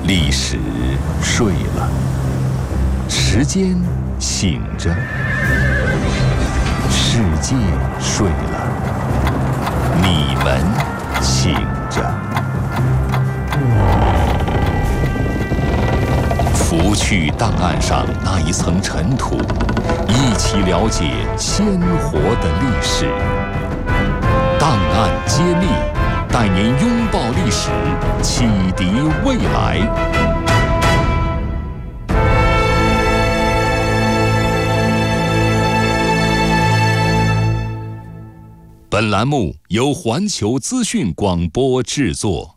历史睡了，时间醒着，世界睡了，你们醒着。拂去档案上那一层尘土，一起了解鲜活的历史。档案揭秘，带您拥抱历史，启迪未来。本栏目由环球资讯广播制作。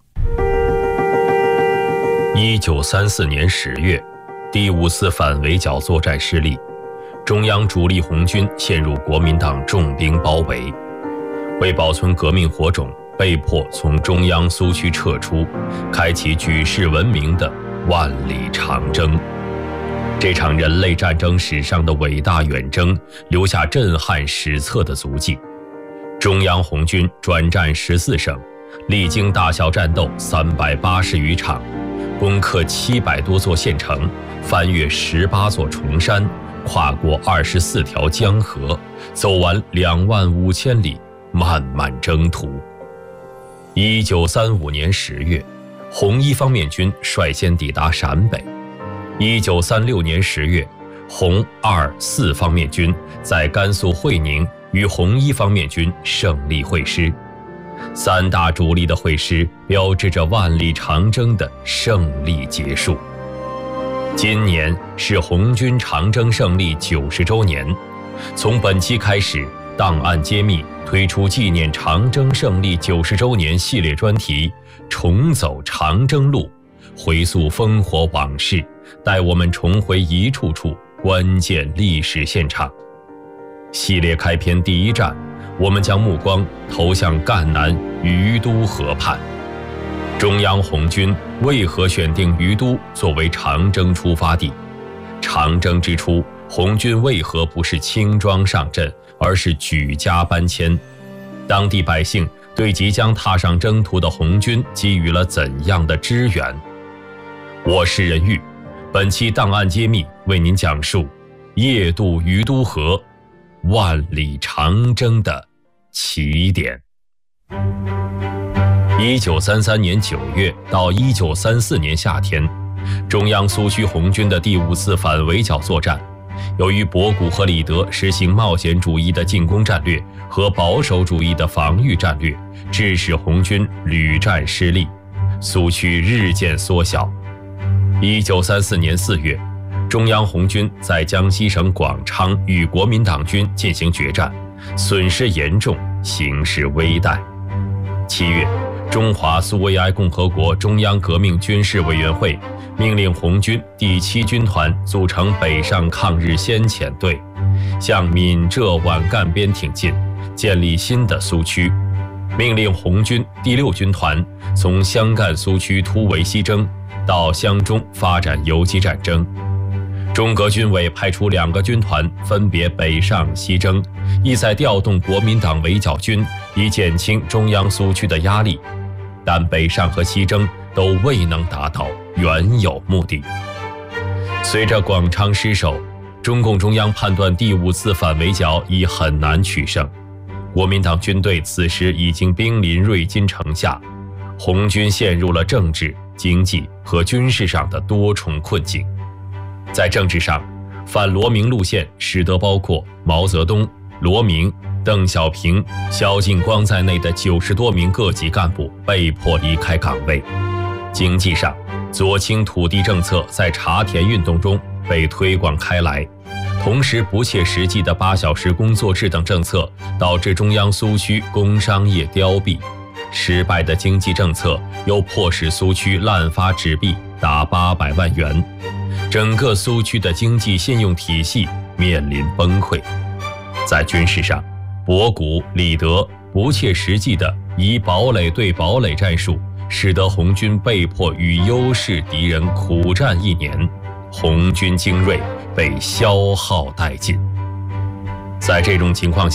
1934年10月，第5次反围剿作战失利，中央主力红军陷入国民党重兵包围，为保存革命火种，被迫从中央苏区撤出，开启举世闻名的万里长征。这场人类战争史上的伟大远征，留下震撼史册的足迹。中央红军转战14省，历经大小战斗380余场，攻克700多座县城，翻越18座重山，跨过24条江河，走完25000里漫漫征途。1935年10月，红一方面军率先抵达陕北。1936年10月，红2、4方面军在甘肃会宁与红一方面军胜利会师。3大主力的会师，标志着万里长征的胜利结束。今年是红军长征胜利90周年，从本期开始，档案揭秘推出纪念长征胜利90周年系列专题，重走长征路，回溯烽火往事，带我们重回一处处关键历史现场。系列开篇第一站，我们将目光投向赣南于都河畔。中央红军为何选定于都作为长征出发地？长征之初，红军为何不是轻装上阵，而是举家搬迁？当地百姓对即将踏上征途的红军给予了怎样的支援？我是任玉，本期档案揭秘为您讲述夜渡于都河，万里长征的起点。1933年9月到1934年夏天，中央苏区红军的第5次反围剿作战，由于博古和李德实行冒险主义的进攻战略和保守主义的防御战略，致使红军屡战失利，苏区日渐缩小。1934年4月，中央红军在江西省广昌与国民党军进行决战，损失严重，形势危殆。7月，中华苏维埃共和国中央革命军事委员会命令红军第7军团组成北上抗日先遣队，向闽浙皖赣边挺进，建立新的苏区。命令红军第6军团从湘赣苏区突围西征，到湘中发展游击战争。中革军委派出2个军团分别北上西征，意在调动国民党围剿军，以减轻中央苏区的压力，但北上和西征都未能达到原有目的。随着广昌失守，中共中央判断第5次反围剿已很难取胜，国民党军队此时已经兵临瑞金城下，红军陷入了政治、经济和军事上的多重困境。在政治上，反罗明路线使得包括毛泽东、罗明、邓小平、萧劲光在内的90多名各级干部被迫离开岗位。经济上，左倾土地政策在茶田运动中被推广开来，同时不切实际的8小时工作制等政策导致中央苏区工商业凋敝，失败的经济政策又迫使苏区滥发纸币达800万元，整个苏区的经济信用体系面临崩溃。在军事上，博古、李德不切实际的以堡垒对堡垒战术，使得红军被迫与优势敌人苦战1年，红军精锐被消耗殆尽。在这种情况下，